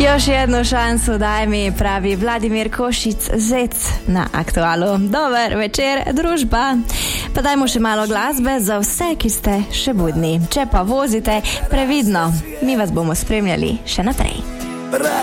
Još jednu šansu daj mi, pravi Vladimir Košic Zec na Aktualu. Dober večer, družba. Pa dajmo še malo glasbe za vse, ki ste še budni. Če pa vozite, previdno. Mi vas bomo spremljali še naprej.